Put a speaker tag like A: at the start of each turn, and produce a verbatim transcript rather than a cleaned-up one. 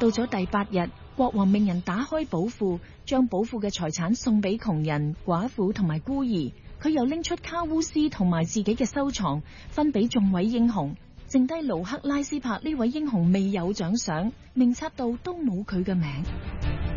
A: 到咗第八日，國王命人打開寶庫，將寶庫嘅財產送俾窮人、寡婦同埋孤兒。佢又拎出卡烏斯同埋自己嘅收藏，分俾眾位英雄。剩低盧克拉斯帕呢位英雄未有獎賞，名冊度都冇佢嘅名。